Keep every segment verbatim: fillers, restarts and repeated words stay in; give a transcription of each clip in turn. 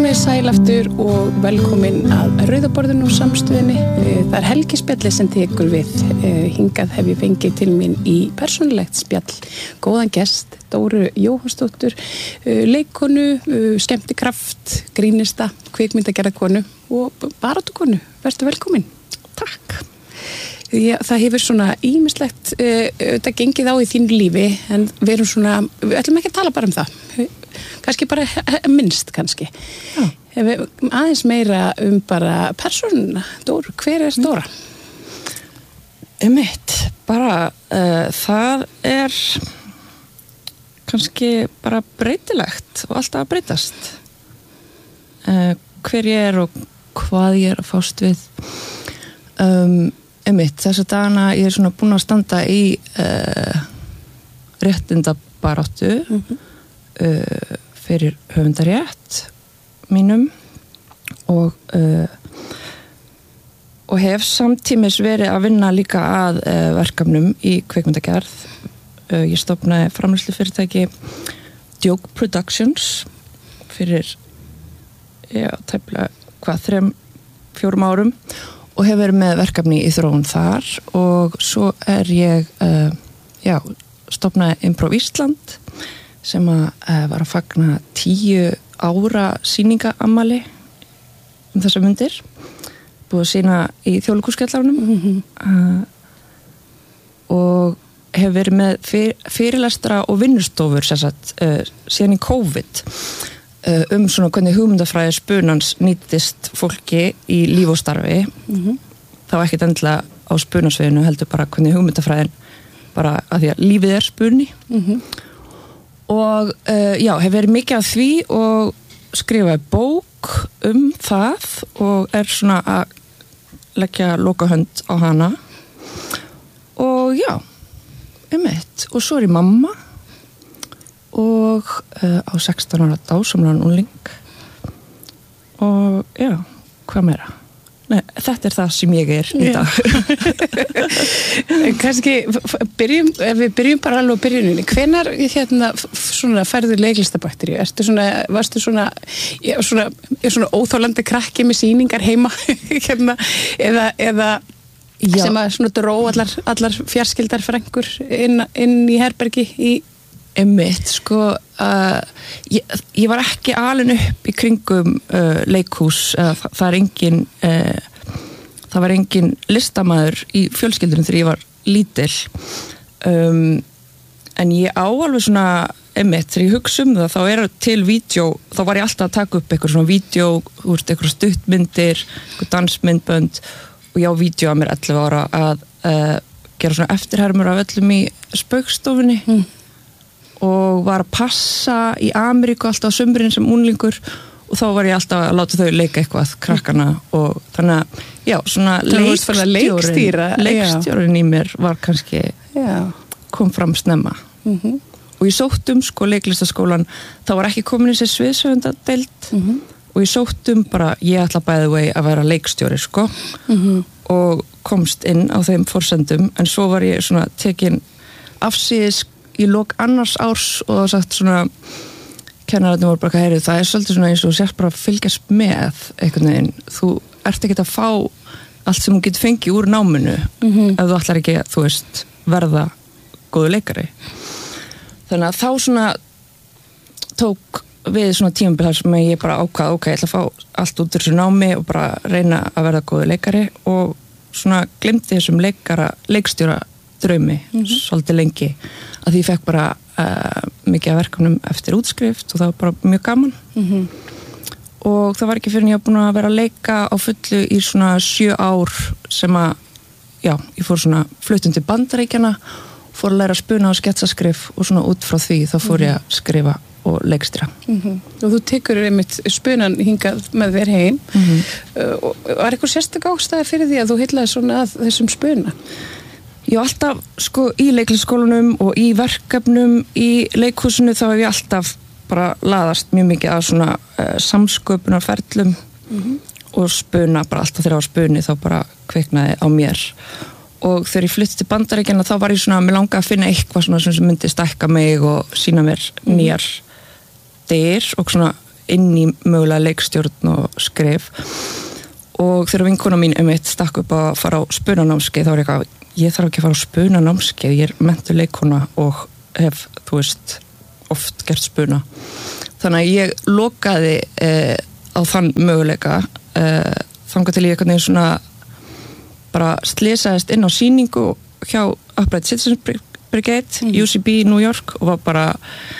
Komið sæl aftur og velkomin að Rauðaborðinu og samstöðinni. Það er Helgi spjalli sem tekur við. Hingað hef ég fengið til mín í persónulegt spjall góðan gest, Dóru Jóhannsdóttur, leikkonu, skemmtikraft, grínista, kvikmyndagerðarkonu og baráttukonu. Vertu velkomin. Takk. Já, það hefur svona ýmislegt þetta gengið á í þínu lífi, en við erum svona, við ætlum ekki að tala bara um það. Kannski bara minnst kannski. Já. Aðeins meira um bara persónuna. Dóru, hver er Dóra? Einmitt, bara uh, það er kannski bara breytilegt og alltaf að breytast. Uh, hver ég er og hvað ég er að fást við. Um, einmitt, þessa dagana ég er svona búin að standa í uh, réttindabaráttu mm-hmm. uh, fyrir höfundarétt mínum og uh, og hef samtímis verið að vinna líka að uh, verkefnum í kvikmyndagerð. Uh, ég stofnaði framleiðslufyrirtæki Djók Productions fyrir já, tæplega hvað, þrem, fjórum árum og hef verið með verkefni í þróun þar og svo er ég uh, já, stofnaði Improv Ísland sem að uh, var að fagna tíu ára sýningaamali um þessar mundir, búið að sýna í Þjóðleikhússkjallarnum mm-hmm. uh, og hef verið með fyr, fyrirlestra og vinnustofur sagt, uh, síðan í COVID uh, um svona hvernig hugmyndafræði spunans nýtist fólki í líf og starfi mm-hmm. það var ekkert endilega á spunasviðinu heldur bara hvernig hugmyndafræðin bara að því að lífið er spuni mm-hmm. og uh, já, hef verið mikið af því og skrifaði bók um það og er svona að leggja lokahönd á hana og já, einmitt og svo er ég mamma og uh, á sextán ára dásamlegan ungling og já, hvað meira? Nei, þetta er það sem ég er í dag. Kannski, byrjum, ef við byrjum bara alveg á byrjuninni, hvenær hérna, svona, færðu leiklistabakteríu? Ertu svona, varstu svona, svona, svona óþólandi krakki með sýningar heima hérna, eða, eða sem að svona dró allar, allar fjarskildar frængur inn, inn í herbergi í Einmitt, sko, uh, ég, ég var ekki alin upp í kringum uh, leikhús, uh, það, það er engin, uh, það var engin listamaður í fjölskyldunum þegar ég var lítil, um, en ég á alveg svona, einmitt, þegar ég hugsa um það, þá er til vídeo, þá var ég alltaf að taka upp eitthvað svona vídeo, úr eitthvað stuttmyndir, eitthvað dansmyndbönd og ég á vídeo að mér ellefu ára að uh, gera svona eftirhermur af öllum í spaukstofunni. Mm. Og var að passa í Ameríku alltaf á sumrin sem unglingur og þá var ég alltaf að láta þau leika eitthvað krakkana og þannig að já, svona leikstjórin leikstjórin í mér var kannski já. Kom fram snemma mm-hmm. og ég sótt um sko leiklistaskólan þá var ekki komin í sér sviðsöfundadeild mm-hmm. og ég sótt um bara ég ætla by the way að vera leikstjóri sko mm-hmm. og komst inn á þeim forsendum en svo var ég svona tekin afsíðis í lok annars árs og það sagt svona kennararnir voru bara heyrið, það er svolítið svona eins og sér bara að fylgjast með einhvern veginn, þú ert ekki að fá allt sem þú getur fengið úr náminu mm-hmm. ef þú ætlar ekki að, þú veist, verða góðu leikari þannig að þá svona tók við svona tímabil þar sem ég bara ákvað, ok, ég ætla að fá allt út úr þessu námi og bara reyna að verða góðu leikari og svona glemdi þessum leikara, leikstjóra draumi, mm-hmm. svolítið lengi að því ég fekk bara uh, mikið af verkefnum eftir útskrift og það var bara mjög gaman mm-hmm. og það var ekki fyrir en ég var búin að vera að leika á fullu í svona sjö ár sem að, já, ég fór svona fluttum til Bandaríkjana fór að læra að spuna og sketsaskrif og svona út frá því þá fór ég að skrifa og leikstýra. Mm-hmm. Og þú tekur einmitt spunan hingað með þér heim mm-hmm. uh, og var eitthvað sérstök ástæða fyrir því að þú heillaði svona að þessum spuna? Ég var alltaf, sko, í leiklisskólanum og í verkefnum í leikhúsinu þá hef ég alltaf bara laðast mjög mikið að svona uh, samsköpunarferlum mm-hmm. og spuna, bara alltaf þegar ég var spuni þá bara kviknaði á mér og þegar ég flytti til Bandaríkjanna þá var ég svona, mér langaði að finna eitthvað svona sem myndi stækka mig og sína mér nýjar dyr og svona, inn í mögulega leikstjórn og skrif og þegar vinkona mín um eitt stakk upp að fara á spunanámskeið þá var ég eitthvað, ég þarf ekki að fara á spunanámskeið, ég er menntuð leikkona og hef, þú veist, oft gert spuna. Þannig að ég lokaði eh, á þann möguleika eh, þangað til ég einhvern veginn svona bara slisaðist inn á sýningu hjá Upright Citizens Brigade, mm. U C B New York og var bara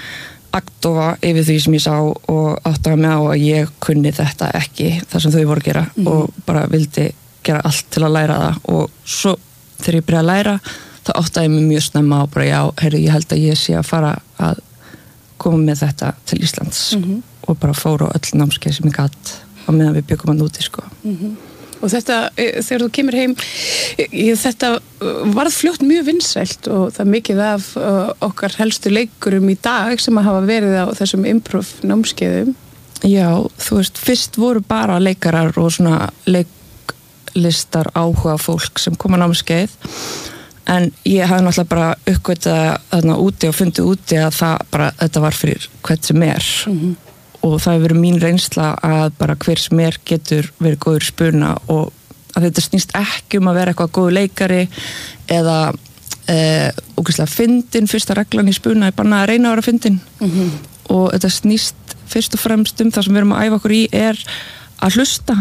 aktofa yfir því sem ég sá og áttaði mig á að ég kunni þetta ekki það sem þau voru að gera mm. og bara vildi gera allt til að læra það og svo þegar ég byrjaði að læra þá áttaði ég mig mjög snemma og bara já, heyrðu, ég held að ég sé að fara að koma með þetta til Íslands mm-hmm. og bara fór á öll námskeið sem ég gat á meðan við byggum hann úti sko. Mm-hmm. Og þetta, þegar þú kemur heim, þetta varð fljótt mjög vinsælt og það er mikið af okkar helstu leikurum í dag sem að hafa verið á þessum improv námskeiðum. Já, þú veist, fyrst voru bara leikarar og svona leiklistar áhuga fólk sem kom á námskeið en ég hafði náttúrulega bara uppgötað þarna úti og fundið úti að það bara, þetta var fyrir hvert sem er. Mm-hmm. Og það hefur verið mín reynsla að bara hver sem er getur verið góður í spuna og að þetta snýst ekki um að vera eitthvað góður leikari eða e, ógeðslega fyndin, fyrsta reglan í spuna er bara að reyna að vera fyndin mm-hmm. og þetta snýst fyrst og fremst um það sem við erum að æfa okkur í er að hlusta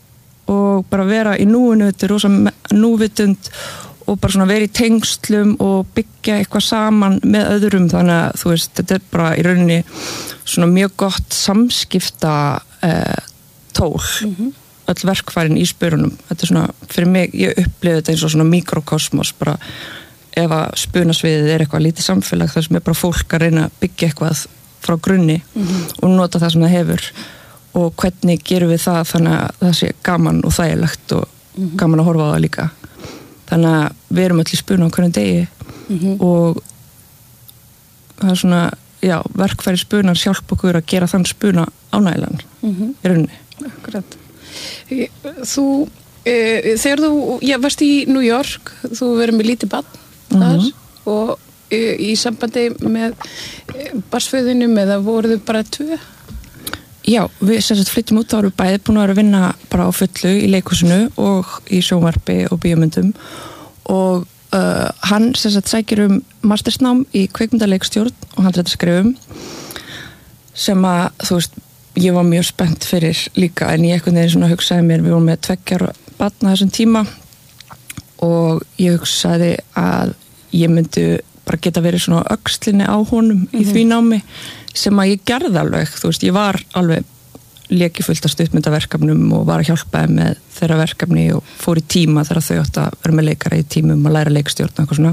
og bara vera í núinu, þetta er rosa núvitund og bara svona vera í tengslum og byggja eitthvað saman með öðrum þannig að þú veist, þetta er bara í rauninni svona mjög gott samskipta eh, tól mm-hmm. öll verkfærin í spurunum þetta er svona, fyrir mig, ég upplifði þetta eins og svona mikrokosmos, bara ef að spunasviðið er eitthvað lítið samfélag þar sem er bara fólk að reyna að byggja eitthvað frá grunni mm-hmm. og nota það sem það hefur og hvernig gerum við það þannig að það sé gaman og þægilegt og mm-hmm. gaman að horfa á það líka þannig að við erum öll í spuna á hverjum degi mm-hmm. og það er svona, já, verkfæri spunar hjálpa okkur að gera þann spuna ánægilegan mm-hmm. í rauninni. Akkurat. Þú, e, þegar þú, já, varst í New York, þú verið með lítið barn þar mm-hmm. og e, í sambandi með e, barnsföðunum eða voruð þau bara tvö? Já, við sem sagt flytjum út, þá erum við bæði búin að vera að vinna bara á fullu í leikhúsinu og í sjónvarpi og bíómyndum og uh, hann sem sagt sækir um mastersnám í kvikmyndaleikstjórn og handritaskrifum sem að, þú veist, ég var mjög spennt fyrir líka en ég einhvern veginn svona hugsaði mér, við vorum með tveggja ára barn á þessum tíma og ég hugsaði að ég myndi bara geta verið svona öxlinni á honum mm-hmm. í því námi sem að ég gerði alveg, þú veist, ég var alveg lekifullt að stuttmyndaverkefnum og var að hjálpa þeim með þeirra verkefni og fór í tíma þegar þau átt að vera með leikara í tímum og læra leikstjórn og eitthvað svona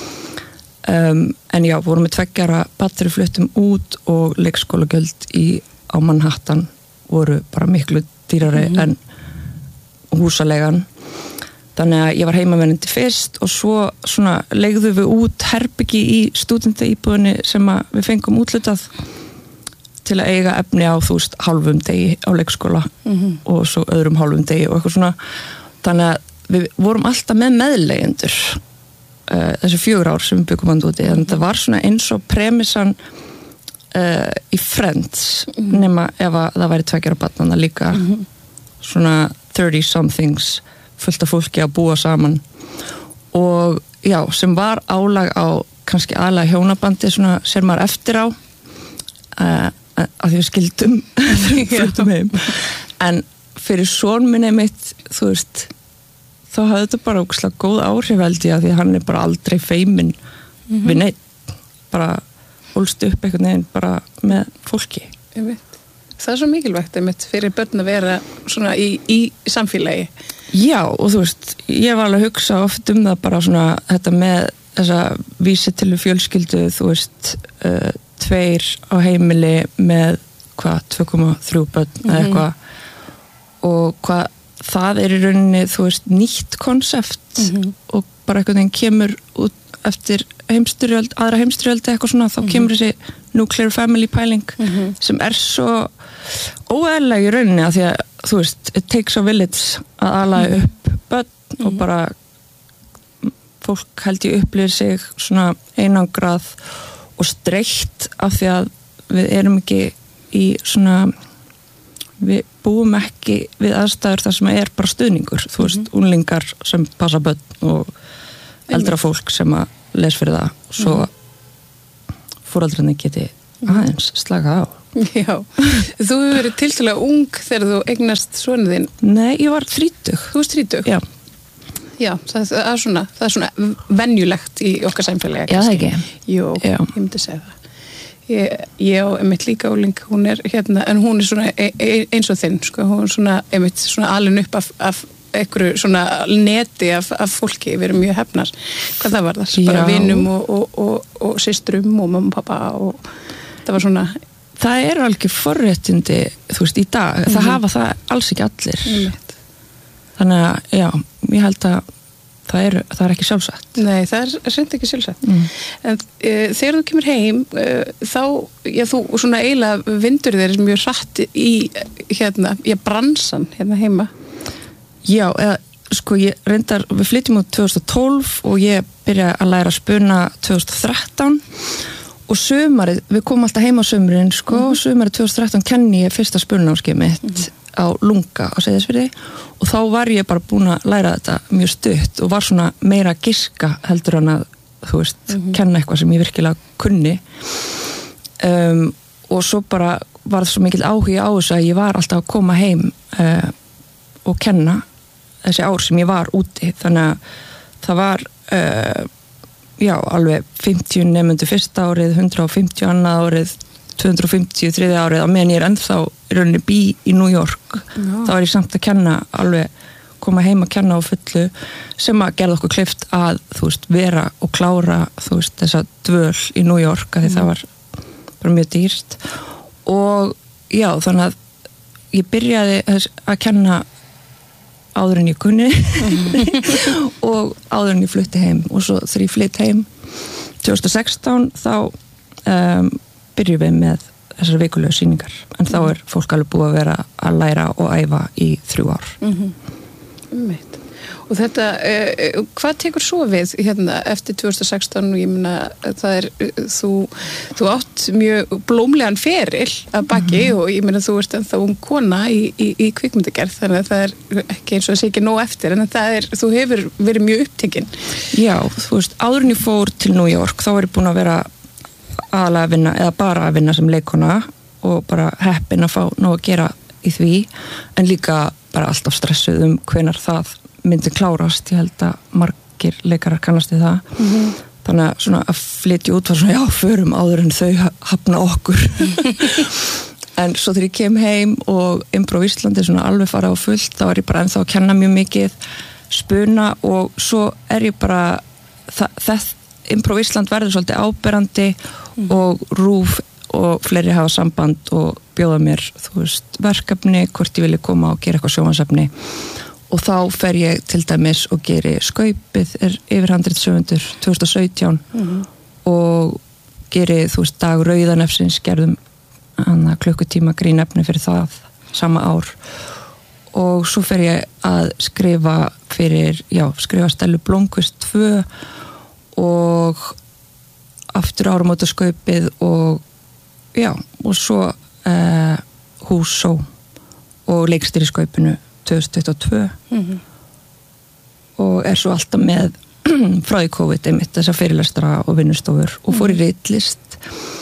um, en já, vorum við tveggja ára battery fluttum út og leikskólagjöld í, á Manhattan voru bara miklu dýrari mm-hmm. en húsalegan þannig að ég var heimaverandi fyrst og svo svona leigðum við út herbyggi í stúdentaíbúðinni sem að við fengum útlutað til að eiga efni á þú veist hálfum degi á leikskóla mm-hmm. og svo öðrum hálfum degi og eitthvað svona þannig að við vorum alltaf með meðleigjendur uh, þessi fjögur ár sem við byggum hann úti þannig að það var svona eins og premissan uh, í Friends mm-hmm. nema ef að það væri tveggjara barnanna líka mm-hmm. svona thirty somethings fullt af fólki að búa saman og já, sem var álag á kannski aðlega hjónabandi svona ser maður eftir á uh, að því við skildum fluttum heim en fyrir son minni mitt þú veist, þá hafði þetta bara ógeðslega góð áhrif held ég að því hann er bara aldrei feiminn mm-hmm. við neitt bara ólst upp einhvern veginn bara með fólki Ég veit Það er svo mikilvægt einmitt fyrir börn að vera svona í, í samfélagi. Já, og þú veist, ég var alveg að hugsa oft um það bara svona þetta með þessa vísitilu fjölskyldu, þú veist, uh, tveir á heimili með hvað, tvö komma þrjú börn mm-hmm. eða eitthvað og hvað það er í rauninni, þú veist, nýtt konsept mm-hmm. og bara einhvern veginn kemur út eftir heimstyrjöld, aðra heimstyrjöld eitthvað svona, þá mm-hmm. kemur þessi nuclear family pæling mm-hmm. sem er svo óeðlileg í rauninni að því að, þú veist, it takes a village að ala upp börn mm-hmm. og bara fólk held ég upplifir sig svona einangrað og streitt af því að við erum ekki í svona við búum ekki við aðstæður þar sem er bara stuðningur, þú veist, mm-hmm. unglingar sem passa börn og eldra fólk sem að les fyrir það svo mm-hmm. foreldrarnir geti aðeins slaka á. Já, þú hefur verið tiltölulega ung þegar þú eignast soninn þinn. Nei, ég var þrítug. Þú varst þrítug? Já. Já, það, það er svona, það er svona venjulegt í okkar samfélagi. Já, það ekki. Jú, Já. Ég myndi segja það. Ég, ég á einmitt líka úling, hún er hérna, en hún er svona e, e, eins og þinn, sko, hún er svona einmitt svona alin upp af, af einhverju svona neti af, af fólki, við erum mjög hefnar hvað það var þar, bara vinum og, og, og, og systrum og mamma og pappa og það var svona. Það er alveg forréttindi, þú veist, í dag, mm-hmm. það hafa það alls ekki allir. Einmitt. Þannig að, já, ég held að það er, það er ekki sjálfsagt. Nei, það er seint ekki sjálfsagt. Mm. En e, þegar þú kemur heim, e, þá, já, þú svona eiginlega vindur þér mjög hratt í, hérna, ég bransan hérna heima. Já, eða, sko, ég reyndar, við flytjum út tvö þúsund og tólf og ég byrjaði að læra að spuna tvö þúsund og þrettán og sumarið, við komum alltaf heim á sumrin, sko, mm-hmm. og sumarið tvö þúsund og þrettán kenni ég fyrsta spunanámskeið mitt mm-hmm. á Lunga á Seyðisfirði og þá var ég bara búin að læra þetta mjög stutt og var svona meira að giska heldur en að, þú veist, mm-hmm. kenna eitthvað sem ég virkilega kunni um, og svo bara var það svo mikil áhuga á þessu að ég var alltaf að koma heim uh, og kenna þessi ár sem ég var úti, þannig að það var uh, já, alveg fimmtíu nemendur fyrsta árið, hundrað og fimmtíu annað árið, tvö hundruð og fimmtíu þriðja árið, á meðan ég er ennþá í rauninni bí í New York. Já. Þá er ég samt að kenna, alveg koma heim að kenna á fullu, sem að gerða okkur kleift að, þú veist, vera og klára, þú veist, þessa dvöl í New York, að því mm. það var bara mjög dýrt. Og já, þannig að ég byrjaði að kenna áður en ég kunni og áður en ég flutti heim og svo þegar ég flytt heim tvö þúsund og sextán þá um, byrjum við með þessar vikulegu sýningar en þá er fólk alveg búið að vera að læra og æfa í þrjú ár. Mm-hmm. Og þetta, uh, hvað tekur svo við hérna eftir tvö þúsund og sextán og ég meina það er, þú, þú átt mjög blómlegan feril að baki mm-hmm. og ég meina þú ert ennþá um kona í, í, í kvikmyndagerð þannig að það er ekki eins og það sé ekki nóg eftir en það er, þú hefur verið mjög upptekinn. Já, þú veist, áður en ég fór til New York þá er ég búin að vera aðalega að vinna eða bara að vinna sem leikona og bara heppin að fá nóg að gera í því en líka bara alltaf stressuð um hvenær það myndi klárast, ég held að margir leikarar kannast við það mm-hmm. þannig að svona að flytja út var svona já, förum áður en þau hafna okkur en svo þegar ég kem heim og Improv Íslandi svona alveg fara á fullt, þá er ég bara ennþá að kenna mjög mikið spuna og svo er ég bara þess, Improv Ísland verður svolítið áberandi mm. og RÚV og fleiri hafa samband og bjóða mér, þú veist, verkefni hvort ég vilja koma og gera eitthvað sjónvarpsefni og þá fer ég til dæmis og geri Skaupið er yfir handritshöfundur tvö þúsund og sautján mm-hmm. og geri, þú veist, Dag Rauðanefsins gerðum hana klukkutíma grínefni fyrir það sama ár og svo fer ég að skrifa fyrir, já, skrifa Stellu Blómkvist tvö og aftur áramótaskaupið og já, og svo uh, Húsó og leikstýri skaupinu tvö þúsund tuttugu og tvö mm-hmm. og er svo alltaf með frá í COVID einmitt þessar fyrirlestra og vinnustofur og fór í ritlist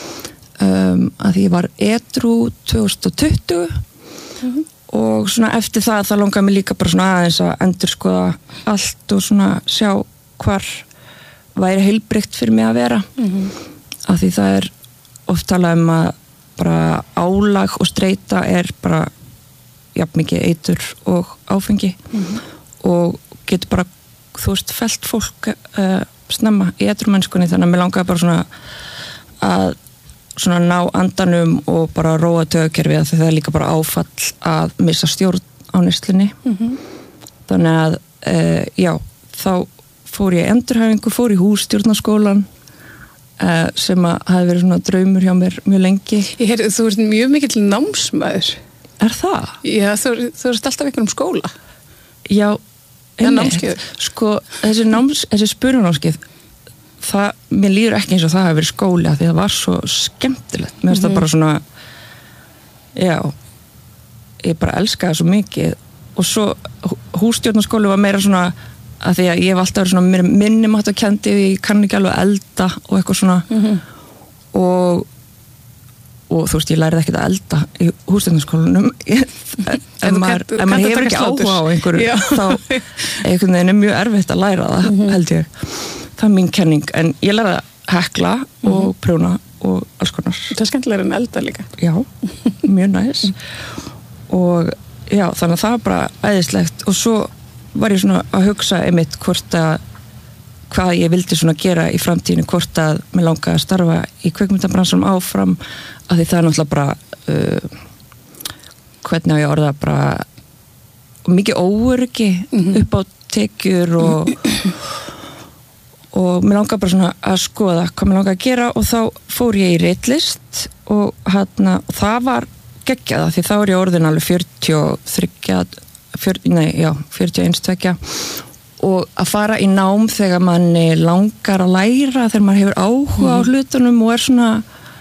um, að því ég var edrú tvö þúsund og tuttugu mm-hmm. og svona eftir það það langaði mig líka bara svona aðeins að endurskoða allt og svona sjá hvar væri heilbrigt fyrir mig að vera mm-hmm. að því það er oft talað um að bara álag og streita er bara jafn mikið eitur og áfengi mm-hmm. og getur bara, þú veist, fellt fólk uh, snemma í eiturmennskunni þannig að mér langaði bara svona að svona ná andanum og bara róa taugakerfið að það er líka bara áfall að missa stjórn á neyslunni mm-hmm. þannig að uh, já, þá fór ég endurhæfingu, fór í hússtjórnarskólan uh, sem að hafi verið svona draumur hjá mér mjög lengi. Ég heyrði, þú ert mjög mikill námsmaður. Er það? Já, þú, þú ert alltaf einhvern um skóla. Já, einmitt. Sko, þessi, náms, þessi spununámskeið, það, mér líður ekki eins og það hafi verið skóli að því það var svo skemmtilegt. Mér finnst mm-hmm. það bara svona, já, ég bara elskaði það svo mikið og svo hússtjórnarskóli var meira svona að því að ég hef alltaf verið svona mér minni mátt að kendi því ég kann ekki alveg elda og eitthvað svona mm-hmm. og og þú veist, ég lærið ekkert að elda í hússtjórnarskólanum ef maður, ef maður hefur ekki áhuga á einhverju þá einhvern veginn er mjög erfitt að læra það mm-hmm. held ég, það er mín kenning en ég lærið að hekla mm-hmm. og prjóna og alls konar. Það er skemmtilega en elda líka. Já, mjög næs og já, þannig að það var bara æðislegt og svo var ég svona að hugsa einmitt hvort að hvað ég vildi svona gera í framtíðinu, hvort að mér langaði að starfa í kvikmyndabransanum áfram að því það er náttúrulega bara uh, hvernig á ég orða bara mikið óöryggi mm-hmm. upp á tekjur og og mér langaði bara svona að skoða hvað mér langaði að gera og þá fór ég í ritlist og, hana, og það var geggjaða því þá er ég orðin alveg fjörutíu og þrjú fjörutíu, nei, já, fjörutíu og eins tvekja og að fara í nám þegar manni langar að læra þegar maður hefur áhuga á hlutunum og er svona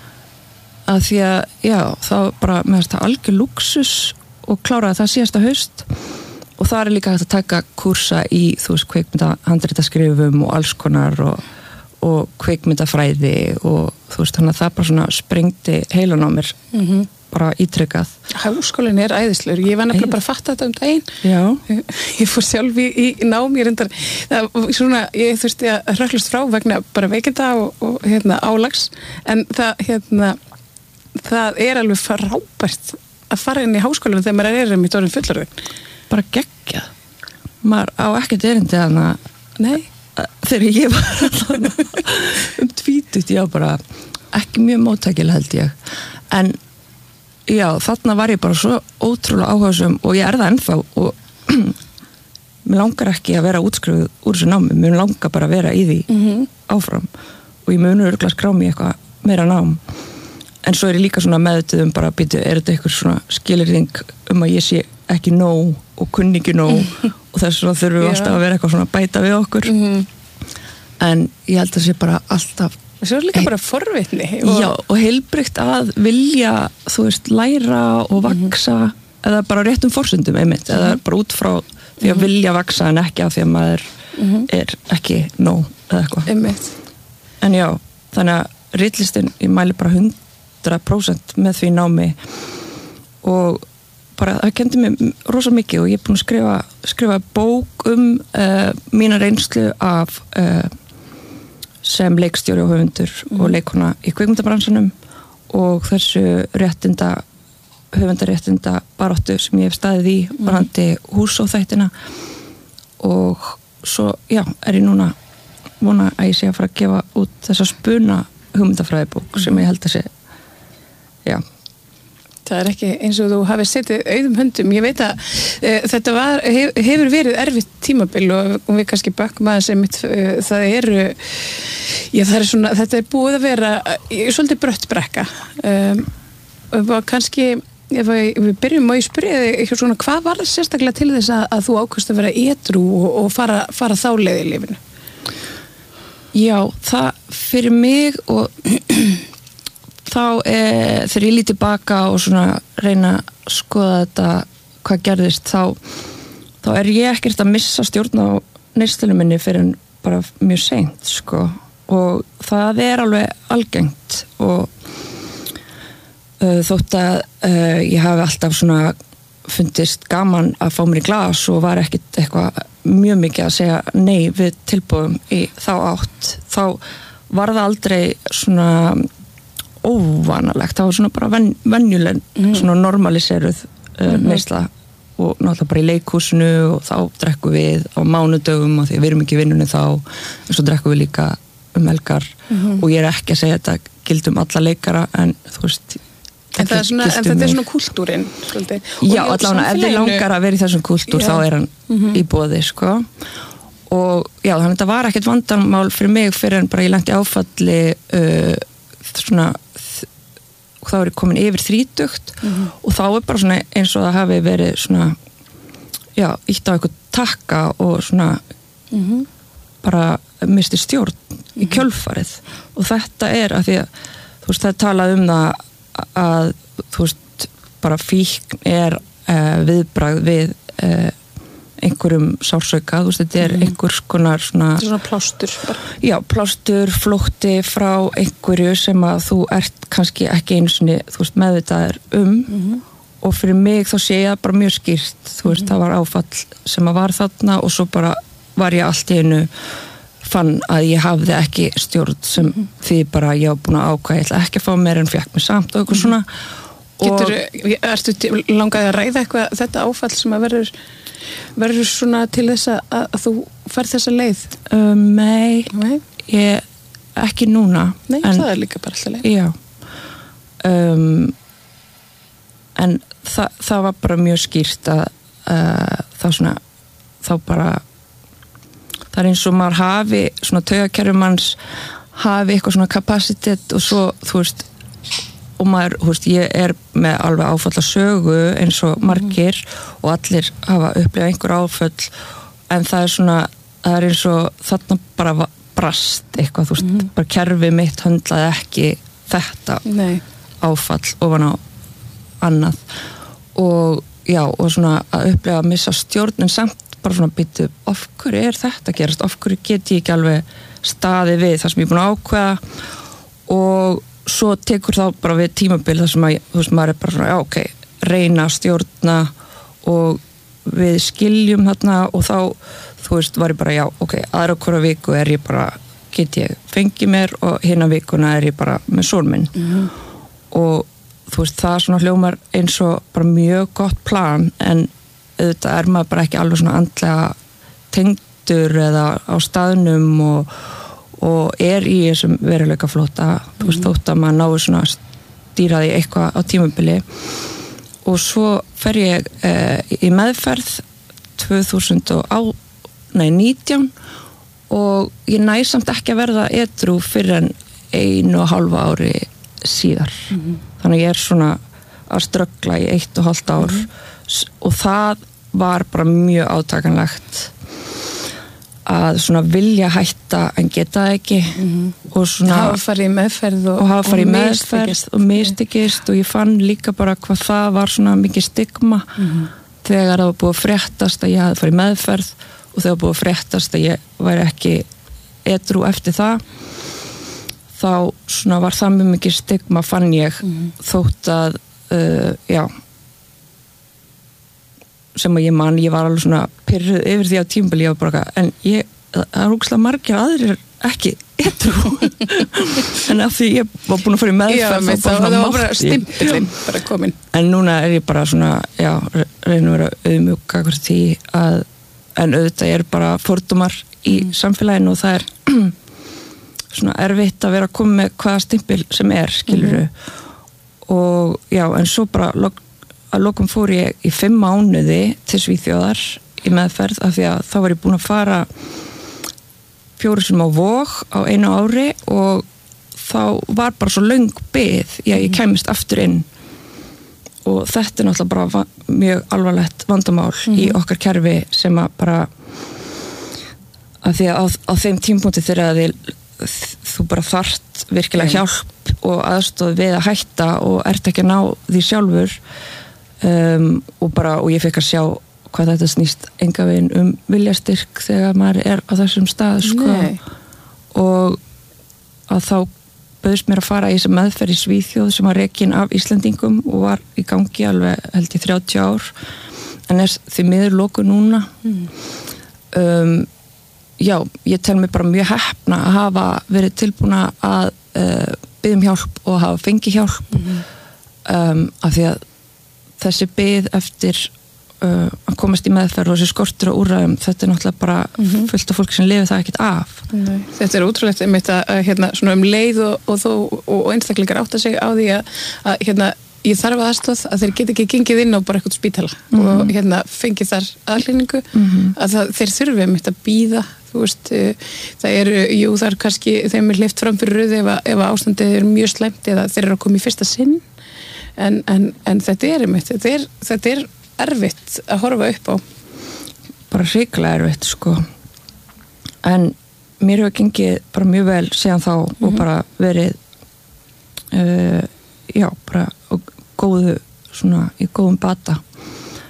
að því að, já, þá bara með þetta algjör luxus og kláraði það síðasta haust og það er líka hægt að taka kursa í, þú veist, kvikmynda handritaskrifum og alls konar og, og kvikmyndafræði og þú veist, þannig að það bara svona sprengdi heilan á mér mm-hmm. bara ítrykkað. Háskólinn er æðislegur, ég var nefnilega bara að fatta þetta um daginn. Já. Ég fór sjálf í, í nám, ég reyndar, það, svona, ég þurfti að hröklast frá vegna bara veikinda og, og hérna, álags, en það, hérna, það er alveg frábært að fara inn í háskólinn þegar maður er um í tórin fullorðin. Bara geggjað. Maður á ekkert erindi hana. Nei. Þegar ég var um tvítut, já, bara ekki mjög móttækil held ég. En já, þarna var ég bara svo ótrúlega áhugasum og ég er það ennþá og mér langar ekki að vera útskrifuð úr þessu námi, mér langar bara að vera í því mm-hmm. áfram og ég mun örugglega skrá mig eitthvað meira nám en svo er ég líka svona meðvituð um bara að býtu, er þetta eitthvað svona skilyrðing um að ég sé ekki nóg og kunni ekki nóg og þess vegna þurfum við alltaf að vera eitthvað svona bæta við okkur mm-hmm. en ég held að það sé bara alltaf Svo er líka bara forvitni. Og... Já, og heilbrigt að vilja, þú veist, læra og vaksa, mm-hmm. eða bara réttum forsendum einmitt, mm-hmm. eða bara út frá því að vilja vaksa en ekki af því að maður mm-hmm. er ekki nóg eða eitthvað. Einmitt. En já, þannig að ritlistin, ég mæli bara hundrað prósent með því námi og bara það kendi mér rosa mikið og ég er búin að skrifa, skrifa bók um uh, mína reynslu af... Uh, sem leikstjóri og höfundur mm. og leikona í kvikmyndabransanum og þessu réttinda höfundaréttinda baráttu sem ég hef staðið í mm. varðandi húsóþættina og svo, já, er ég núna vona að ég sé að fara að gefa út þessa spuna hugmyndafræðibók mm. sem ég held að sé já Það er ekki eins og þú hafi setið auðum höndum. Ég veit að e, þetta var, hef, hefur verið erfitt tímabil og, og við kannski bökkum aðeins einmitt, e, það eru, já það er svona, þetta er búið að vera e, svolítið brött brekka. Um, og kannski, ef við byrjum að ég spyrja þig, svona, hvað var það sérstaklega til þess að, að þú ákvæmst að vera edrú og, og fara, fara þá leið í lífinu? Já, það fyrir mig og... þá e, þegar ég líti baka og svona reyna að skoða þetta hvað gerðist þá, þá er ég ekkert að missa stjórn á neyslunum minni fyrir en bara mjög seint sko og það er alveg algengt og uh, þótt að uh, ég hafi alltaf svona fundist gaman að fá mér í glas og var ekkert eitthvað mjög mikið að segja nei við tilbúðum í þá átt þá var það aldrei svona óvanalegt, það var svona bara ven, venjuleg, mm. svona normaliseruð uh, mm-hmm. neysla og náttúrulega bara í leikhúsinu og þá drekkum við á mánudögum og því við erum ekki í vinnunni þá en svo drekkum við líka um helgar mm-hmm. og ég er ekki að segja þetta gildum alla leikara en þú veist en, það er svona, en þetta er svona kultúrin svolítið. Já, allavega ef þið langar að vera í þessum kultúr já. Þá er hann mm-hmm. í boði sko og já, þannig að þetta var ekkert vandamál fyrir mig fyrir en bara ég lenti áfalli uh, svona og þá er ég komin yfir þrítugt mm-hmm. og þá er bara svona eins og það hafi verið svona já, ítt á eitthvað takka og svona mm-hmm. bara misti stjórn mm-hmm. í kjölfarið og þetta er að því að þú veist það er talað um það að þú veist bara fíkn er uh, viðbragð við uh, einhverjum sársauka, þú veist, þetta er mm. einhvers konar svona... Þetta er svona plástur bara. Já, plástur, flótti frá einhverju sem að þú ert kannski ekki einu sinni, þú veist, meðvitaður um mm-hmm. og fyrir mig þá sé ég það bara mjög skýrt, þú veist, mm-hmm. það var áfall sem að var þarna og svo bara var ég allt í einu fann að ég hafði ekki stjórn sem mm-hmm. því bara ég var búin að ákvæða, ég ætla ekki að fá meira en fékk mig samt og eitthvað svona. Getur, og... ertu langaði að ræða eitthvað þetta áfall sem að verður verður svona til þess að, að þú ferð þessa leið? Um, nei, nei, ég ekki núna. Nei, en, það er líka bara alltaf leið. Já. Um, en það, það var bara mjög skýrt að uh, þá svona, þá bara það er eins og maður hafi svona taugakerfið manns hafi eitthvað svona kapasitet og svo, þú veist, og maður, þú veist, ég er með alveg áfalla sögu eins og margir mm. og allir hafa upplifað einhver áföll en það er svona, það er eins og þarna bara brast eitthvað, þú veist, mm. bara kerfið mitt höndlaði ekki þetta Nei. áfall ofan á annað og já, og svona að upplifa að missa stjórn en samt bara svona býtu, af hverju er þetta að gerast, af hverju get ég ekki alveg staðið við það sem ég er búin að ákveða og svo tekur þá bara við tímabil þar sem að, þú veist, maður er bara svona, já, ok, reyna að stjórna og við skiljum þarna og þá, þú veist, var ég bara, já, ok, aðra hverja viku er ég bara, get ég fengið mér og hinna vikuna er ég bara með son minn mm-hmm. og þú veist, það svona hljómar eins og bara mjög gott plan en auðvitað er maður bara ekki alveg svona andlega tengdur eða á staðnum og og er í þessum veruleika flóta mm. þú veist, þótt að maður náður svona að stýra því eitthvað á tímabili og svo fer ég eh, í meðferð tvö þúsund og nítján og ég næ samt ekki að verða edrú fyrir en einu og hálfa ári síðar mm. þannig að ég er svona að ströggla í eitt og hálft ár mm. og það var bara mjög átakanlegt að svona vilja hætta en geta það ekki mm-hmm. og svona hafa farið í meðferð og, og hafa farið í meðferð og mistekist og ég fann líka bara hvað það var svona mikið stigma mm-hmm. þegar það var búið að fréttast að ég hafði farið í meðferð og þegar búið að fréttast að ég væri ekki edrú eftir það þá svona var það mjög mikið stigma fann ég mm-hmm. þótt að uh, já sem að ég man, ég var alveg svona pyrruð yfir því á tímabili, ég var bara en ég, það er ógeðslega margir aðrir ekki edrú en af því ég var búin að fara í meðferð já, það var bara stimpilinn bara komin en núna er ég bara svona, já, reyna að vera auðmjúk akkur því að en auðvitað er bara fordómar í mm. samfélaginu og það er svona erfitt að vera að koma með hvaða stimpil sem er, skiluru mm. og já, en svo bara log að lokum fór ég í fimm mánuði til Svíþjóðar í meðferð af því að þá var ég búin að fara fjóru sem á Vog á einu ári og þá var bara svo löng bið já, ég kæmist aftur inn og þetta er náttúrulega bara mjög alvarlegt vandamál mm-hmm. í okkar kerfi sem að bara að því að á, á þeim tímpúnti þegar þið, þú bara þarft virkilega hjálp og aðstoð við að hætta og ert ekki að ná því sjálfur Um, og bara, og ég fekk að sjá hvað þetta snýst enga veginn um viljastyrk þegar maður er á þessum stað sko. Og að þá bauðst mér að fara í þessa meðferð í Svíþjóð sem var rekin af Íslendingum og var í gangi alveg held í þrjátíu ár en er því miður loku núna mm. um, já, ég tel mig bara mjög heppna að hafa verið tilbúna að uh, biðja um hjálp og hafa fengið hjálp mm. um, af því að þessi bið eftir uh, að komast í meðferð og þessi skortur og úrræðum, þetta er náttúrulega bara mm-hmm. fullt af fólk sem lifir það ekkert af. Nei. Þetta er útrúlegt einmitt að, að hérna, svona um leið og, og, þó, og einstaklingar átta sig á því að, að hérna, ég þarf aðstoð að þeir get ekki gengið inn á bara eitthvað spítala mm-hmm. og hérna, fengið þar aðhlýningu mm-hmm. að það, þeir þurfi einmitt að bíða. Þú veist, það eru, jú, það er kannski þeim er hleypt fram fyrir röð ef, ef ástandið er mjög slæmt eða þeir eru að koma í fyrsta sinn En, en, en þetta er einmitt, þetta er, þetta er erfitt að horfa upp á. Bara hrikalega erfitt, sko. En mér hefur gengið bara mjög vel síðan þá mm-hmm. og bara verið, uh, já, bara og góðu, svona, í góðum bata.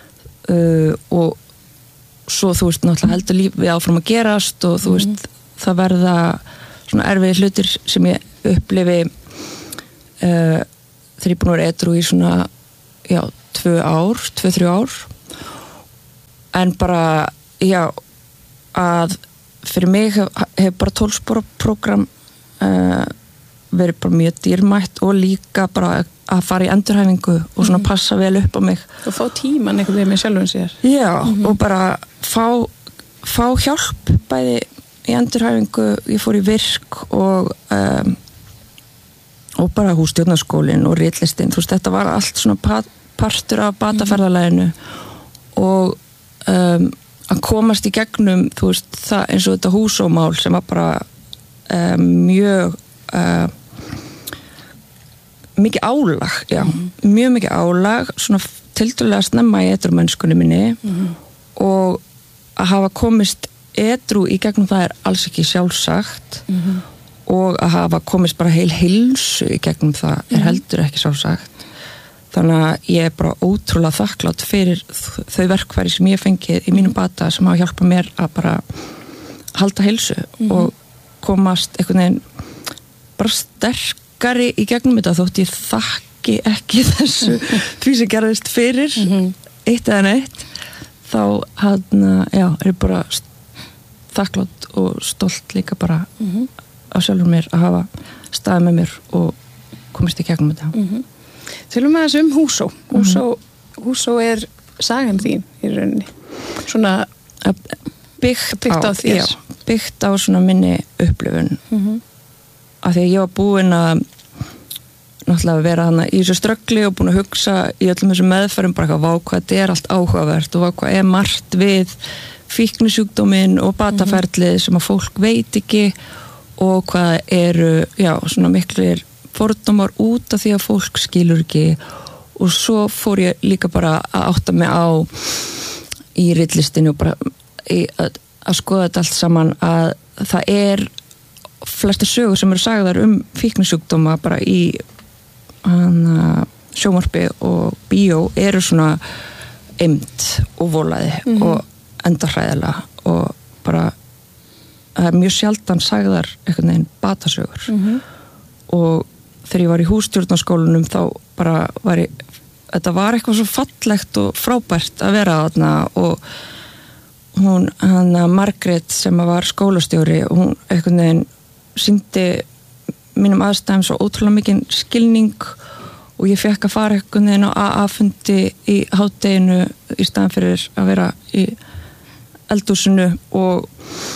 uh, og svo þú veist náttúrulega heldur lífið áfram að gerast og þú veist mm. það verða svona erfiðir hlutir sem ég upplifi uh, þegar ég búin að vera edrú í svona já, tvö ár, tvö, þrjú ár en bara já, að fyrir mig hef, hef bara tólf-spora prógram uh, verið bara mjög dýrmætt og líka bara að fara í endurhæfingu og svona mm-hmm. passa vel upp á mig og fá tíman einhvern veginn með sjálfum sér já, mm-hmm. og bara fá, fá hjálp bæði í endurhæfingu, ég fór í virk og um, og bara hússtjórnarskólinn og ritlistin, þú veist, þetta var allt svona partur af bataferðalaginu mm-hmm. og um, að komast í gegnum, þú veist, það eins og þetta húsómál sem var bara um, mjög uh, mikið álag, já, mm-hmm. mjög mikið álag, svona tiltölulega snemma í edrúmennskunni minni mm-hmm. og að hafa komist edrú í gegnum það er alls ekki sjálfsagt mm-hmm. og að hafa komist bara heil heilsu í gegnum það er mm-hmm. heldur ekki sjálfsagt. Þannig að ég er bara ótrúlega þakklátt fyrir þau verkfæri sem ég fengið í mínum bata sem hafa hjálpað mér að bara halda heilsu mm-hmm. og komast einhvern veginn bara sterkari í gegnum þetta þótt ég þakki ekki þessu því sem gerðist fyrir mm-hmm. eitt eða neitt þá hann, já, er ég bara þakklátt og stolt líka bara mm-hmm. á sjálfur mér að hafa staðið með mér og komist í gegnum þetta. Mm-hmm. Tölum við þessu um Húsó. Húsó, mm-hmm. Húsó er sagan þín í rauninni. Svona byggt, byggt á, á þér. Já, byggt á svona minni upplifun. Mm-hmm. Af því að ég var búin að náttúrulega vera hana í þessu ströggli og búin að hugsa í öllum þessum meðferðum bara hvað, vá hvað þetta er allt áhugavert og vá hvað er margt við fíknisjúkdóminn og bataferlið mm-hmm. sem að fólk veit ekki og hvað eru, já, svona miklir fordómar út af því að fólk skilur ekki og svo fór ég líka bara að átta mig á í ritlistinu og bara í, að, að skoða þetta allt saman að það er flesta sögur sem eru sagðar um fíknisjúkdóma bara í hana, sjónvarpi og bíó eru svona eymd og volaði mm-hmm. og endahræðilega og bara það er mjög sjaldan sagðar einhvern veginn batasögur mm-hmm. og þegar ég var í hússtjórnarskólanum þá bara var ég, þetta var eitthvað svo fallegt og frábært að vera þarna og hún, hana Margrét sem var skólastjóri og hún einhvern veginn sýndi mínum aðstæðum svo ótrúlega mikinn skilning og ég fekk að fara einhvern veginn á A A-fundi í hádeginu í staðan fyrir að vera í eldhúsinu og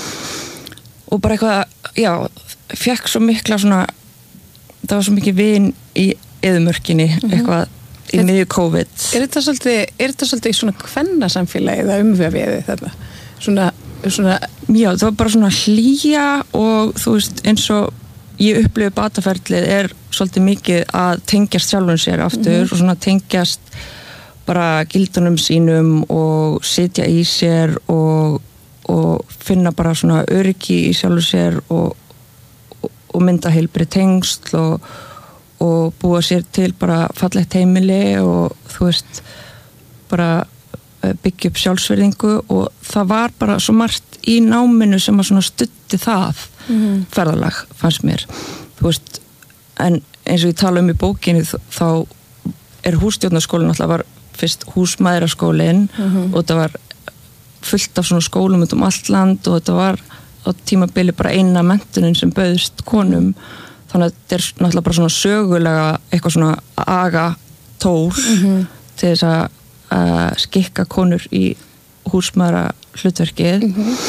og bara eitthvað, já, fekk svo mikla svona það var svo mikið vin í eðumörkinni mm-hmm. eitthvað í miðju COVID. Er þetta svolítið, er þetta svolítið svona kvennasamfélagið að umvefið þarna? Svona, svona... Já, það var bara svona hlýja og þú veist eins og ég upplifi bataferlið er svolítið mikið að tengjast sjálfum sér aftur mm-hmm. og svona tengjast bara gildunum sínum og sitja í sér og, og finna bara svona öryggi í sjálfum sér og og mynda heilbrigð tengsl og, og búa sér til bara fallegt heimili og þú veist bara byggja upp sjálfsvirðingu og það var bara svo margt í náminu sem að svona studdi það mm-hmm. ferðalag fannst mér þú veist, en eins og ég tala um í bókinni þá er hússtjórnarskólinn alltaf var fyrst húsmæðraskólinn mm-hmm. og þetta var fullt af svona skólum út um allt land og þetta var á tímabili bara eina menntunin sem bauðst konum þannig að þetta er náttúrulega bara svona sögulega eitthvað svona aga tól mm-hmm. til þess að uh, skikka konur í húsmæðra hlutverkið mm-hmm.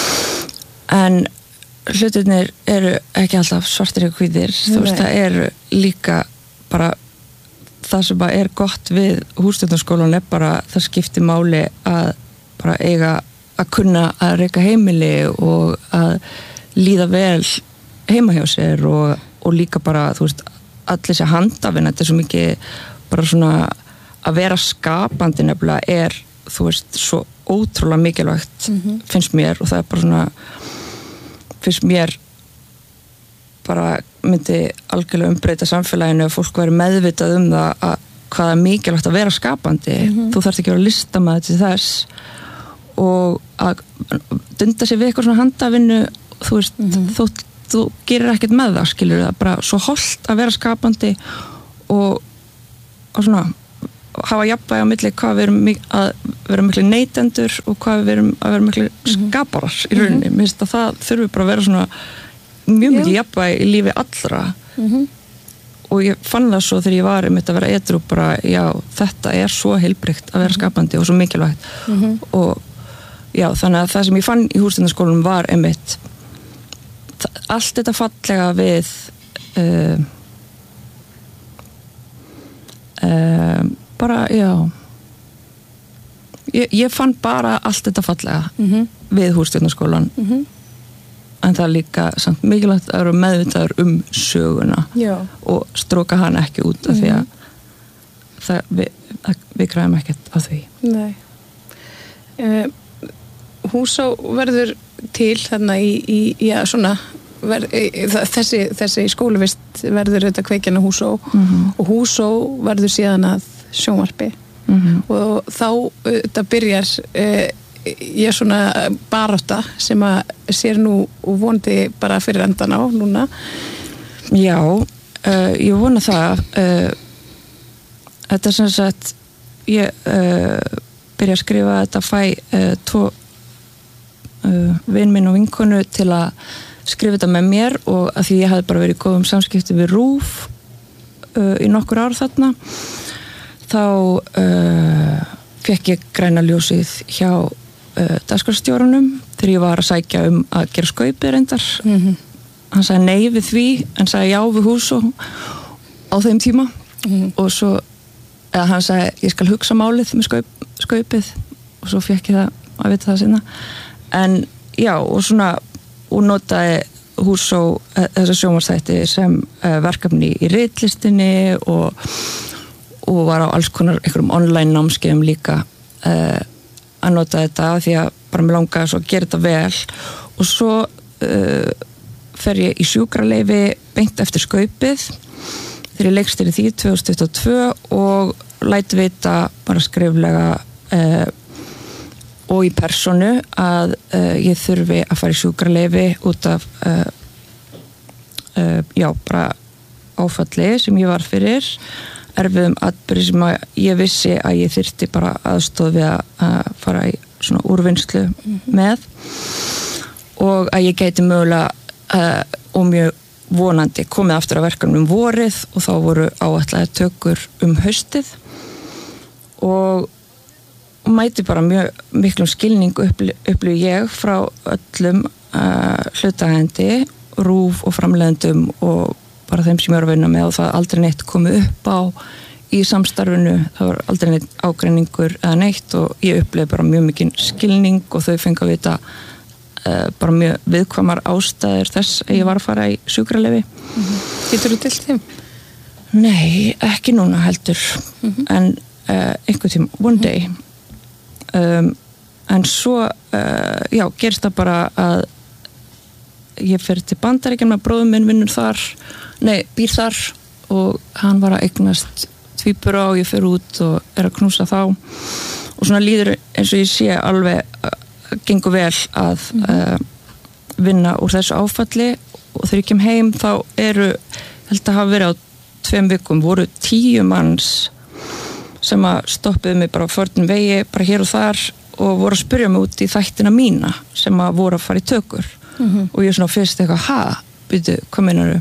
en hlutirnir eru ekki alltaf svartir og hvítir þú veist það eru líka bara það sem bara er gott við hússtjórnarskólan er bara það skiptir máli að bara eiga að kunna að reka heimili og að líða vel heima hjá sér og, og líka bara, þú veist, allir sér handafinn, þetta er svo mikið bara svona að vera skapandi nefnilega er, þú veist, svo ótrúlega mikilvægt mm-hmm. finnst mér og það er bara svona finnst mér bara myndi algjörlega umbreyta samfélaginu og fólk væri meðvitað um það að hvað er mikilvægt að vera skapandi mm-hmm. þú þarft ekki að vera listamaður til þess og að dunda sér við eitthvað svona handavinnu þú veist, mm-hmm. þú, þú gerir ekkert með það, skilur það, bara svo hollt að vera skapandi og, og svona hafa jafnvægi á milli hvað við erum að vera miklu neytendur og hvað við erum að vera miklu mm-hmm. skaparar í rauninni, mm-hmm. minnst að það þurfi bara að vera svona mjög miklu jafnvægi í lífi allra mm-hmm. og ég fann það svo þegar ég var einmitt að vera edrú bara, já, þetta er svo heilbrigt að vera skapandi og svo mikilvægt mm-hmm. og já, þannig að það sem ég fann í hússtjórnarskólanum var einmitt allt þetta fallega við uh, uh, bara, já ég, ég fann bara allt þetta fallega mm-hmm. við hússtjórnarskólan mm-hmm. en það er líka samt mikilvægt að vera meðvitaður um söguna já. Og stróka hana ekki út af mm-hmm. því að, það, við, að við græðum ekkert á því Nei uh, Húsá verður til þarna í, í já, svona ver, í, þessi, þessi skóluvist verður þetta kveikjana Húsá mm-hmm. og Húsá verður síðan að sjónvarpi mm-hmm. og þá þetta byrjar uh, ég er svona barátta sem að sér nú og vonandi bara fyrir endan á núna Já, uh, ég vona það uh, þetta er sem sagt ég uh, byrja að skrifa þetta fæ uh, tvo uh, vin minn og vinkonu til að skrifa þetta með mér og að því ég hafði bara verið í góðum samskipti við RÚV uh, í nokkur ár þarna þá uh, fekk ég græna ljósið hjá uh, dagskrárstjóranum þegar ég var að sækja um að gera skaupið reyndar mm-hmm. hann sagði nei við því en sagði já við Húsá á þeim tíma mm-hmm. og svo eða hann sagði ég skal hugsa málið með skaup, skaupið og svo fekk ég það að vita það sinna en já og svona og notaði Húsá þessa sjónvarpsþætti sem uh, verkefni í ritlistinni og og var á alls konar einhverjum online námskeiðum líka uh, að nota þetta því að bara mér langaði svo að gera þetta vel og svo uh, fer ég í sjúkraleyfi beint eftir skaupið þegar ég leikstýri því tvö þúsund tuttugu og tvö og læt vita bara skriflega uh, og í persónu að uh, ég þurfi að fara í sjúkraleyfi út af uh, uh, já, bara áfalli sem ég var fyrir erfiðum atburði sem að ég vissi að ég þyrfti bara aðstoð við að fara í svona úrvinnslu mm-hmm. með og að ég gæti mögulega uh, og mjög vonandi komið aftur að verkefnum vorið og þá voru áætlaðar tökur um haustið og mæti bara mjög miklum skilning upplifði ég frá öllum uh, hlutaðendi, RÚV og framleiðendum og bara þeim sem ég var að vinna með og það aldrei neitt komið upp á í samstarfinu, það var aldrei neitt ágreiningur eða neitt og ég upplifði bara mjög mikinn skilning og þau fengi að vita uh, bara mjög viðkvæmar ástæður þess að ég var að fara í sjúkraleyfi. Mm-hmm. Getur þú til þeim? Nei, ekki núna heldur mm-hmm. en uh, einhver tím, one day um, en svo uh, já, gerist það bara að ég fer til Bandaríkjanna, bróðir minn vinnur þar nei, býr þar og hann var að eignast tvíbura og ég fer út og er að knúsa þá og svona líður eins og ég sé alveg gengur vel að mm. uh, vinna úr þessu áfalli og þegar ég kem heim þá eru held að hafa verið á tveim vikum voru tíu manns sem að stoppuðu mig bara á förnum vegi bara hér og þar og voru að spyrja mig út í þættina mína sem að voru að fara í tökur mm-hmm. og ég svona fyrst eitthvað ha, byrju, hvað meinaru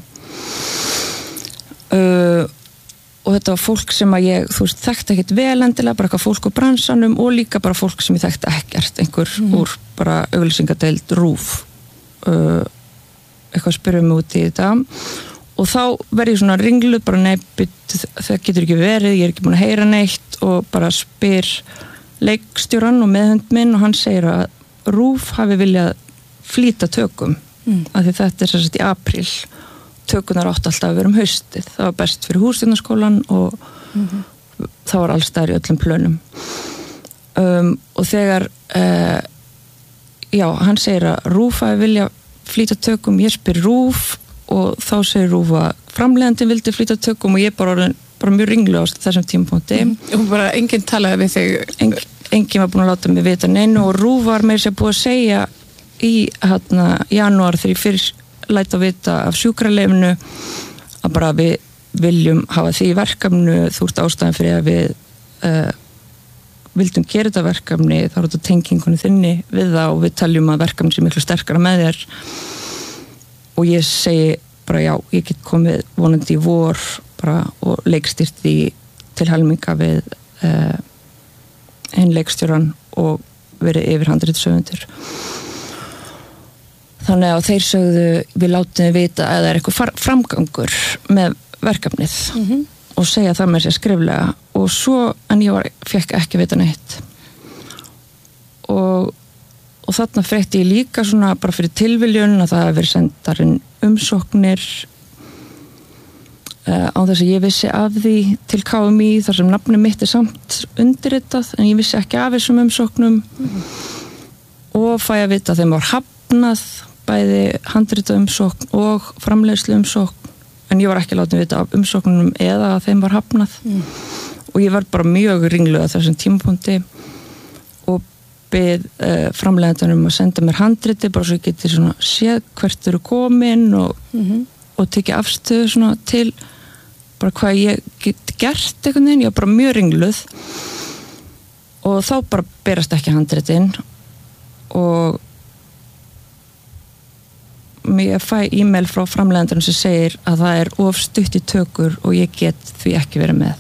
Uh, og þetta var fólk sem að ég þú veist, þekkti ekkert vel endilega bara eitthvað fólk úr bransanum og líka bara fólk sem ég þekkti ekkert einhver mm. úr bara auglýsingadeild RÚV uh, eitthvað spyrjum mig út í þetta og þá verði ég svona ringluð bara nefnt, það getur ekki verið ég er ekki búin að heyra neitt og bara spyr leikstjóran og meðhönd minn og hann segir að RÚV hafi viljað flýta tökum mm. af því þetta er sérst í apríl tökunar átt alltaf að vera um haustið það var best fyrir hússtjórnarskólan og mm-hmm. það var alls þar í öllum plönum um, og þegar uh, já, hann segir að RÚV hafi vilja flýta tökum, ég spyr RÚV og þá segir RÚV að framleiðandinn vildi flýta tökum og ég bara orðin bara mjög ringlu á þessum tímapunkti mm. og bara enginn talaði við þig Eng, enginn var búin að láta mig vita neinu og RÚV var meira sér búið að segja í hérna janúar þegar ég fyrir læt að vita af sjúkralefinu að bara við viljum hafa því í verkefnu, þú ert ástæðan fyrir að við uh, vildum gera þetta verkefni, þá er þetta tengingunni þinni við það og við taljum að verkefni sé miklu sterkara með þér og ég segi bara já, ég get komið vonandi í vor bara og leikstýrt því til helminga við uh, einn leikstjóran og verið yfir handritshöfundur. Þannig að þeir sögðu við látum þið vita að það er eitthvað framgangur með verkefnið mm-hmm. og segja það með sér skriflega og svo, en ég var, fekk ekki vita neitt og, og þarna frétti ég líka svona bara fyrir tilviljun að það hefur verið sendarinn umsóknir uh, á þess að ég vissi af því til K M I þar sem nafni mitt er samt undirritað en ég vissi ekki af þessum umsóknum mm-hmm. og fæ að vita að þeim var hafnað bæði handritað umsókn og framleiðslu umsókn en ég var ekki látið vita af umsóknunum eða að þeim var hafnað mm. og ég var bara mjög ringluð á þessum tímapunkti og beð uh, framleiðandunum að senda mér handriti bara svo ég geti svona séð hvert eru komin og, mm-hmm. og tekið afstöðu svona til bara hvað ég get gert einhvern veginn, ég var bara mjög ringluð og þá bara berast ekki handritin og ég fæ e-mail frá framleiðandunum sem segir að það er of stutt í tökur og ég get því ekki verið með.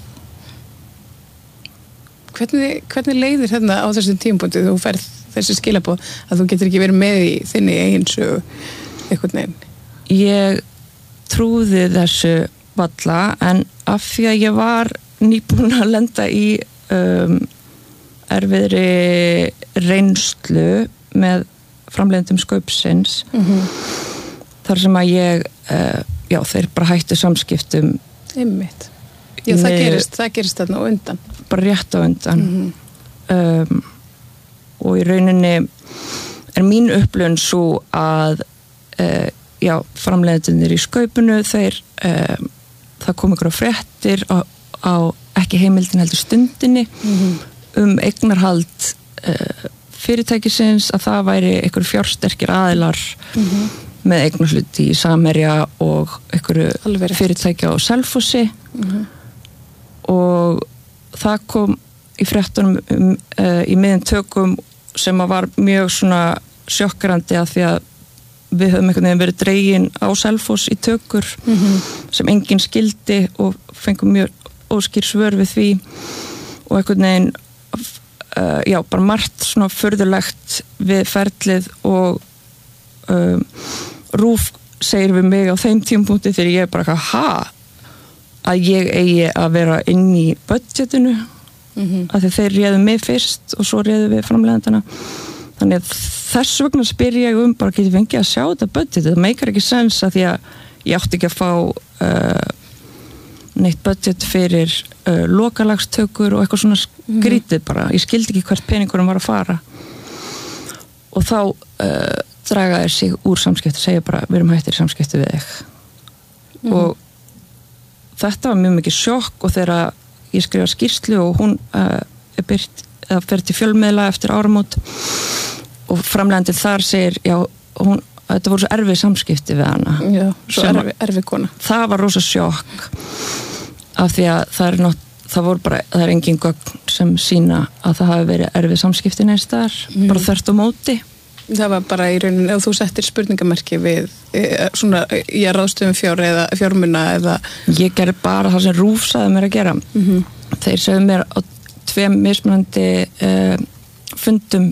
Hvernig, hvernig leiðir hérna á þessum tímapunkti þú ferð þessi skilaboð að þú getur ekki verið með í þinni eigin sögu einhvern veginn? Ég trúði þessu valla en af því að ég var nýbúin að lenda í um, erfiðri reynslu með framleiðendum Skaupsins mm-hmm. þar sem að ég uh, já, þeir bara hættu samskiptum einmitt já, það gerist, það gerist þarna á undan bara rétt á undan mm-hmm. um, og í rauninni er mín upplifun svo að uh, já, framleiðendurnir í Skaupinu þeir uh, það kom ykkur á fréttir á, á ekki heimildin heldur Stundinni mm-hmm. um eignarhald uh, fyrirtækisins að það væri einhver fjársterkir aðilar mm-hmm. með eignarhluti í Samherja og einhverju fyrirtækja á Selfossi mm-hmm. og það kom í fréttunum um, uh, í miðjum tökum sem að var mjög svona sjokkrandi að því að við höfum einhvern veginn verið dregin á Selfoss í tökur mm-hmm. sem enginn skildi og fengum mjög óskýr svör við því og einhvern veginn Uh, já, bara margt svona furðulegt við ferlið og um, RÚV segir við mig á þeim tímapunkti þegar ég er bara ha að ég eigi að vera inn í budgetinu mm-hmm. að þeir réðu mig fyrst og svo réðu við framleiðandana þannig að þess vegna spyr ég um bara getur fengið að sjá þetta budgetið, það meikar ekki sens að því að ég átti ekki að fá uh, neitt budget fyrir uh, lokalagstökur og eitthvað svona skrítið bara, ég skildi ekki hvert peningurum var að fara og þá uh, draga þeir sig úr samskipti, segja bara við erum hættir í samskipti við þig mm. og þetta var mjög mikið sjokk og þegar ég skrifa skýrslu og hún uh, er byrt, eða fer til fjölmiðla eftir áramót og framleiðandinn þar segir já, hún, þetta voru svo erfið samskipti við hana já, svo erfið, erfið kona það var rosa sjokk af því að það er nátt það voru bara, það er engin gögn sem sína að það hafi verið erfið samskipti neins þar, mm. bara þvert á móti það var bara í rauninni, ef þú settir spurningamerki við e, svona, ég ráðstöfum fjár eða fjármuna eða ég gerði bara það sem RÚV sagði mér að gera mm-hmm. þeir sagði mér á tveim mismunandi uh, fundum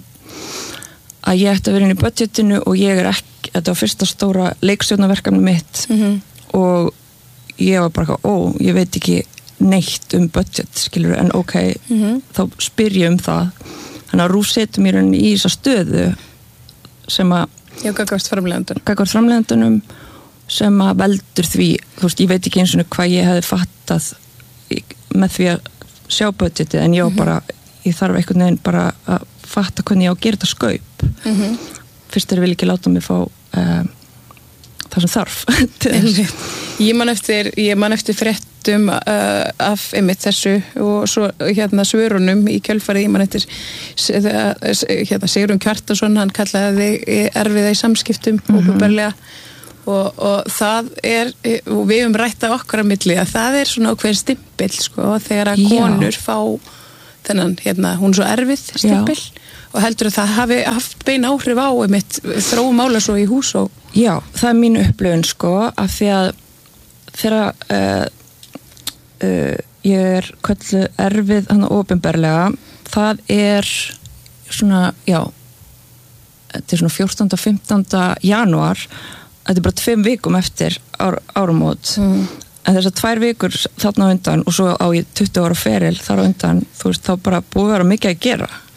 að ég ætti að vera inn í budgetinu og ég er ekki, þetta var fyrsta stóra leikstjórnarverkefni mitt mm-hmm. og ég var bara, ó, ég veit ekki neitt um budget, skilur, en ok mm-hmm. þá spyr ég um það þannig að RÚV setur mér í þessa stöðu sem að já, gagnvart framleiðandunum gagnvart framleiðandunum sem að veldur því, þú veist, ég veit ekki eins og hvað ég hefði fattað með því að sjá budgetið, en ég var bara ég þarf einhvern veginn bara að fatta hvernig ég á að gera þetta skaup mm-hmm. fyrst þeir vil ekki láta mig fá um, það sem þarf ég man eftir ég man eftir frétt fréttum uh, af einmitt þessu og svo hérna svörunum í kjölfarið í mann eftir hérna Sigrún Kjartason, hann kallaði þig erfiða í samskiptum mm-hmm. opinberlega og, og það er, og við höfum rætt af okkar á milli að það er svona ákveðin stimpill sko, þegar að konur Já. fá þennan, hérna, hún er svo erfið stimpill og heldur að það hafi haft bein áhrif á einmitt þróum mála svo í hús og... Já, það er mín upplifun sko, af því að þegar uh, uh, ég er köllu erfið hann opinberlega, það er svona, já þetta er svona fjórtánda og fimmtánda janúar, þetta er bara tveim vikum eftir ár, árumót mm. en þessar tvær vikur þarna á undan og svo á ég tuttugu ára feril þar á undan, þú veist, þá bara búið að vera mikið að gera